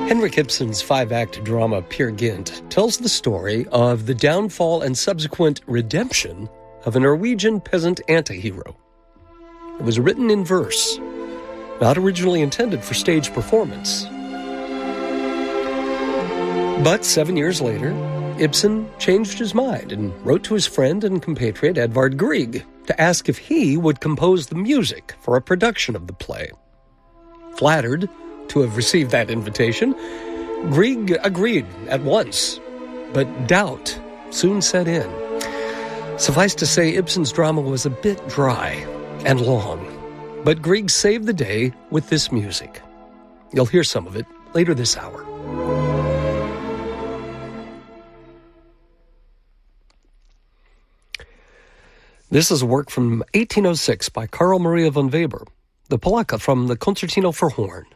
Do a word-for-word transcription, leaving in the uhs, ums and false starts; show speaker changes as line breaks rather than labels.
Henrik Ibsen's five-act drama Peer Gynt tells the story of the downfall and subsequent redemption of a Norwegian peasant anti-hero. It was written in verse, not originally intended for stage performance. But seven years later, Ibsen changed his mind and wrote to his friend and compatriot Edvard Grieg to ask if he would compose the music for a production of the play. Flattered to have received that invitation, Grieg agreed at once, but doubt soon set in. Suffice to say, Ibsen's drama was a bit dry and long, but Grieg saved the day with this music. You'll hear some of it later this hour. This is a work from eighteen oh six by Carl Maria von Weber, the polka from the Concertino for Horn.